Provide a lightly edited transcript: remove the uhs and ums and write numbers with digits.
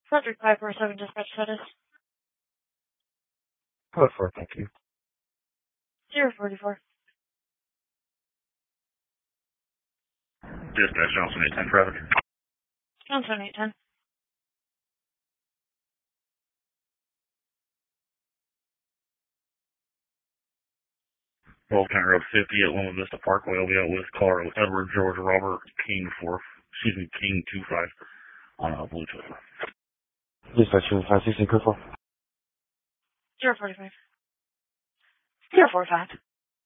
Frederick 547 dispatch status. Code 4, thank you. 044. Dispatch Johnson 810 traffic. Johnson 810. Wolf County Road 50 at Loma Vista Parkway. I'll be out with caller Edward George Robert King 25 on a Bluetooth. Dispatch 516, code 4. 045. 045.